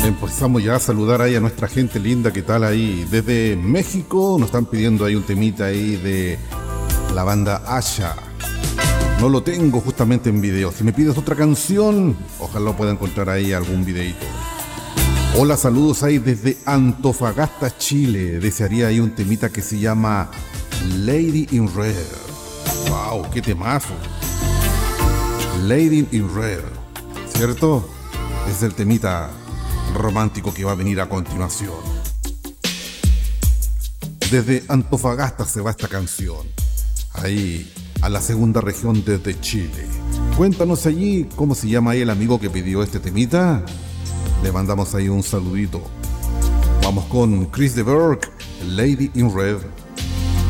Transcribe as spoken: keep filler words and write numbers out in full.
Empezamos ya a saludar ahí a nuestra gente linda que tal ahí. Desde México nos están pidiendo ahí un temita ahí de la banda Asha. No lo tengo justamente en video. Si me pides otra canción, ojalá pueda encontrar ahí algún videito. Hola, saludos ahí desde Antofagasta, Chile. Desearía ahí un temita que se llama Lady in Red. Wow, qué temazo. Lady in Red, ¿cierto? Es el temita romántico que va a venir a continuación. Desde Antofagasta se va esta canción. Ahí, a la segunda región desde Chile. Cuéntanos allí cómo se llama ahí el amigo que pidió este temita. Le mandamos ahí un saludito. Vamos con Chris de Burgh, Lady in Red.